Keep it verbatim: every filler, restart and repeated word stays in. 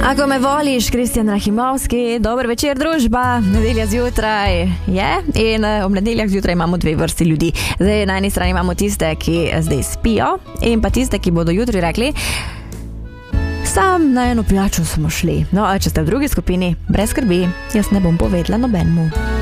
Ako me voliš, Kristjan Rahimovski, dober večer družba, nedelja zjutraj je in ob nedeljah zjutraj imamo dve vrsti ljudi. Zdaj na eni strani imamo tiste, ki zdaj spijo in pa tiste, ki bodo jutri rekli, sam na eno pijačo smo šli. No, a če ste v drugi skupini, brez skrbi, jaz ne bom povedala nobenemu.